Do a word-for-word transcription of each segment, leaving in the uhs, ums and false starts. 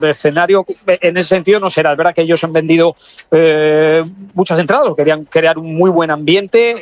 escenario en ese sentido no será. Es verdad que ellos han vendido eh, muchas entradas, querían crear un muy buen ambiente,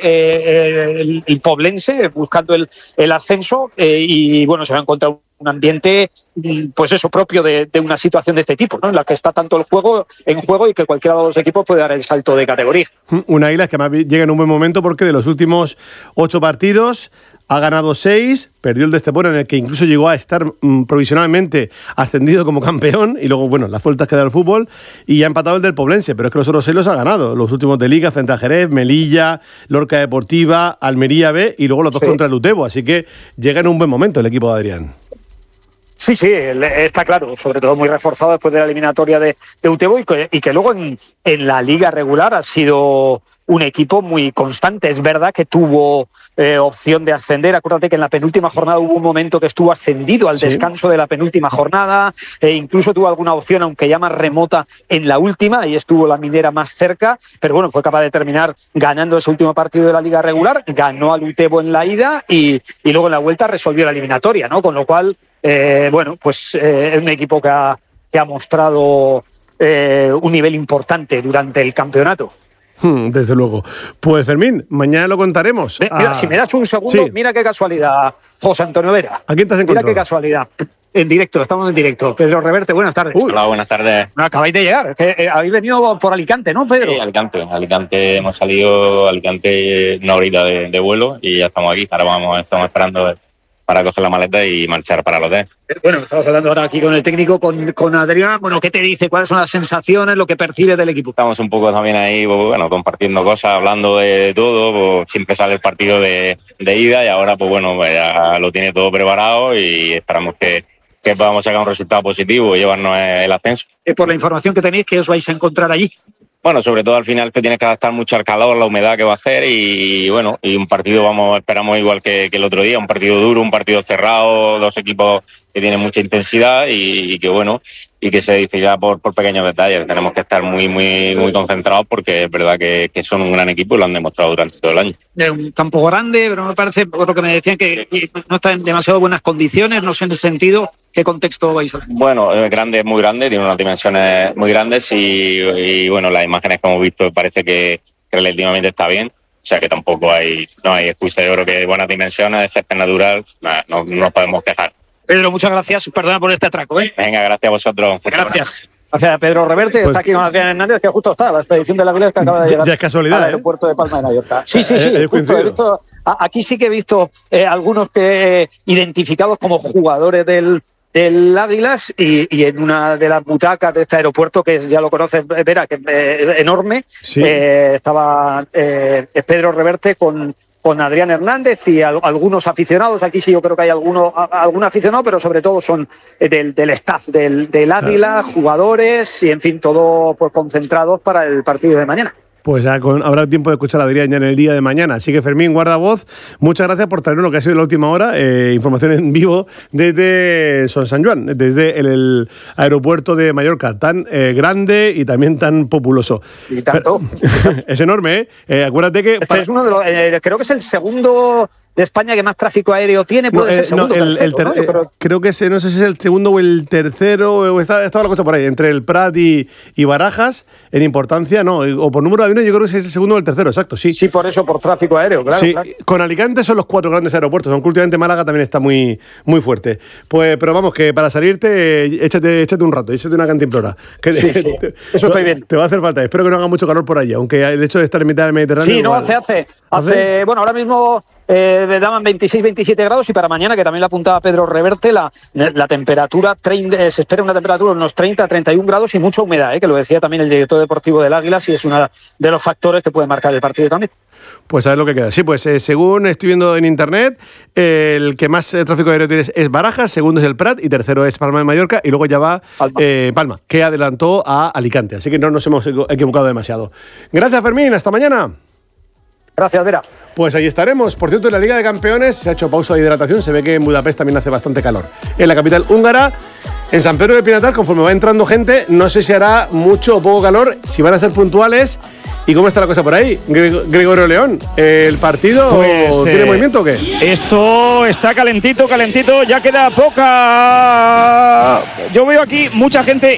eh, el, el poblense, buscando el, el ascenso, eh, y bueno, se va a encontrar un ambiente, pues eso, propio de, de una situación de este tipo, ¿no? En la que está tanto el juego en juego y que cualquiera de los equipos puede dar el salto de categoría. Un Águilas que además llega en un buen momento porque de los últimos ocho partidos ha ganado seis, perdió el de Estepona, en el que incluso llegó a estar mmm, provisionalmente ascendido como campeón, y luego, bueno, las vueltas que da el fútbol, y ha empatado el del Poblense, pero es que los otros seis los ha ganado, los últimos de Liga, frente a Jerez, Melilla, Lorca Deportiva, Almería B, y luego los dos sí. contra el Utebo, así que llega en un buen momento el equipo de Adrián. Sí, sí, está claro, sobre todo muy reforzado después de la eliminatoria de, de Utebo, y que, y que luego en, en la liga regular ha sido un equipo muy constante. Es verdad que tuvo eh, opción de ascender. Acuérdate que en la penúltima jornada hubo un momento que estuvo ascendido al sí. descanso de la penúltima jornada, e incluso tuvo alguna opción, aunque ya más remota, en la última, y estuvo la Minera más cerca, pero bueno, fue capaz de terminar ganando ese último partido de la liga regular, ganó al Utebo en la ida y, y luego en la vuelta resolvió la eliminatoria, ¿no? Con lo cual, eh, bueno, pues eh, es un equipo que ha, que ha mostrado eh, un nivel importante durante el campeonato. Desde luego. Pues Fermín, mañana lo contaremos. Mira, ah, si me das un segundo, sí. mira qué casualidad, José Antonio Vera. ¿A quién te has encontrado? Mira qué casualidad. En directo, estamos en directo. Pedro Reverte, buenas tardes. Uy. Hola, buenas tardes. No, acabáis de llegar. Que, eh, habéis venido por Alicante, ¿no, Pedro? Sí, Alicante. Alicante, hemos salido, Alicante una horita de, de vuelo y ya estamos aquí. Ahora vamos, estamos esperando para coger la maleta y marchar para el hotel. Bueno, estamos hablando ahora aquí con el técnico, con, con Adrián. Bueno, ¿qué te dice? ¿Cuáles son las sensaciones, lo que percibes del equipo? Estamos un poco también ahí, bueno, compartiendo cosas, hablando de todo. Pues siempre sale el partido de, de ida y ahora, pues bueno, pues ya lo tiene todo preparado y esperamos que, que podamos sacar un resultado positivo y llevarnos el ascenso. Por la información que tenéis, ¿qué os vais a encontrar allí? Bueno, sobre todo al final te tienes que adaptar mucho al calor, la humedad que va a hacer y bueno, y un partido vamos esperamos igual que, que el otro día, un partido duro, un partido cerrado, dos equipos que tienen mucha intensidad y, y que bueno, y que se decida por, por pequeños detalles. Tenemos que estar muy muy muy concentrados porque es verdad que, que son un gran equipo y lo han demostrado durante todo el año. Es un campo grande, pero me parece, por lo que me decían, que, que no está en demasiado buenas condiciones, no sé en ese sentido, ¿qué contexto vais a hacer? Bueno, es grande, es muy grande, tiene unas dimensiones muy grandes y, y bueno, las imágenes que hemos visto parece que, que relativamente está bien. O sea que tampoco hay no hay excusa. Yo creo que buenas dimensiones, de césped natural, nada, no, no nos podemos quejar. Pedro, muchas gracias. Perdona por este atraco, ¿eh? Venga, gracias a vosotros. Gracias. Gracias a Pedro Reverte, pues, está aquí con Adrián Hernández, que justo está, la expedición de la Águilas que acaba de llegar ya es casualidad, al aeropuerto ¿eh? de Palma de Mallorca. Sí, sí, sí. Eh, justo, he visto, aquí sí que he visto eh, algunos que eh, identificados como jugadores del del Águilas y, y en una de las butacas de este aeropuerto, que ya lo conoces, Vera, que es eh, enorme, sí. eh, estaba eh, Pedro Reverte con, con Adrián Hernández y a, algunos aficionados. Aquí sí yo creo que hay alguno, a, algún aficionado, pero sobre todo son del, del staff del, del Águila, jugadores y en fin, todo pues, concentrados para el partido de mañana. Pues ya con, habrá tiempo de escuchar a Adrián ya en el día de mañana. Así que Fermín, guarda voz. Muchas gracias por traernos lo que ha sido la última hora. Eh, información en vivo desde Son San Juan, desde el, el aeropuerto de Mallorca, tan eh, grande y también tan populoso. Y tanto. Es enorme, ¿eh? eh acuérdate que... Este para... es uno de los, eh, creo que es el segundo de España que más tráfico aéreo tiene. Puede no, ser eh, segundo no, el, tercero, el ter- ¿no? eh, creo... creo que ese, no sé si es el segundo o el tercero, o estaba, estaba la cosa por ahí, entre el Prat y, y Barajas, en importancia, no, o por número de aviones yo creo que es el segundo o el tercero, exacto, sí. Sí, por eso, por tráfico aéreo, claro. Sí, claro. Con Alicante son los cuatro grandes aeropuertos, aunque últimamente Málaga también está muy, muy fuerte. Pues, pero vamos, que para salirte, échate, échate un rato, échate una cantimplora. Que sí, sí, te, eso estoy bien. Te va a hacer falta, espero que no haga mucho calor por allá, aunque el hecho de estar en mitad del Mediterráneo... Sí, no, hace, hace, hace, hace, bueno, ahora mismo eh, daban veintiséis, veintisiete grados y para mañana, que también le apuntaba Pedro Reverte, la, la temperatura, treinta, se espera una temperatura de unos treinta, treinta y un grados y mucha humedad, eh, que lo decía también el director deportivo del Águila, y es uno de los factores que puede marcar el partido también. Pues a ver lo que queda. Sí, pues eh, según estoy viendo en internet, eh, el que más eh, tráfico aéreo tiene es Barajas, segundo es el Prat y tercero es Palma de Mallorca y luego ya va Palma, eh, Palma que adelantó a Alicante. Así que no nos hemos equivocado demasiado. Gracias, Fermín. Hasta mañana. Gracias, Vera. Pues ahí estaremos. Por cierto, en la Liga de Campeones se ha hecho pausa de hidratación. Se ve que en Budapest también hace bastante calor. En la capital húngara, en San Pedro de Pinatar, conforme va entrando gente, no sé si hará mucho o poco calor, si van a ser puntuales ¿Y cómo está la cosa por ahí? Gre- Gregorio León, ¿el partido Pues, tiene eh, movimiento o qué? Esto está calentito, calentito, ya queda poca. Yo veo aquí mucha gente